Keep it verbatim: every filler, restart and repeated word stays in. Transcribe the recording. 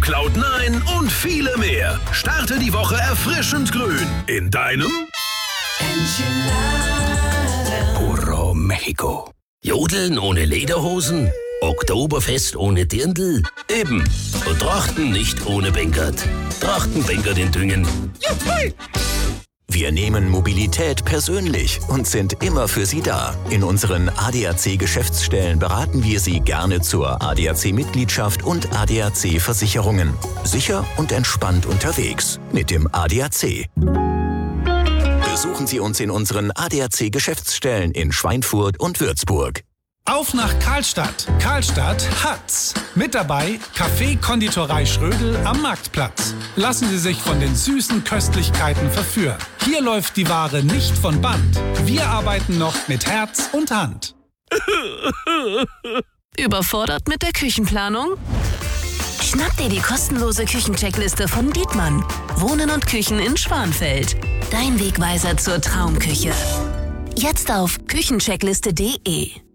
Cloud neun und viele mehr. Starte die Woche erfrischend grün in deinem Puro Mexico. Jodeln ohne Lederhosen, Oktoberfest ohne Dirndl, eben. Und Trachten nicht ohne Bengert. Trachtenbengert in Düngen. Juhu! Wir nehmen Mobilität persönlich und sind immer für Sie da. In unseren A D A C-Geschäftsstellen beraten wir Sie gerne zur A D A C-Mitgliedschaft und A D A C-Versicherungen. Sicher und entspannt unterwegs mit dem A D A C. Besuchen Sie uns in unseren A D A C-Geschäftsstellen in Schweinfurt und Würzburg. Auf nach Karlstadt. Karlstadt hat's. Mit dabei Café Konditorei Schrödel am Marktplatz. Lassen Sie sich von den süßen Köstlichkeiten verführen. Hier läuft die Ware nicht von Band. Wir arbeiten noch mit Herz und Hand. Überfordert mit der Küchenplanung? Schnapp dir die kostenlose Küchencheckliste von Dietmann. Wohnen und Küchen in Schwanfeld. Dein Wegweiser zur Traumküche. Jetzt auf küchencheckliste punkt de.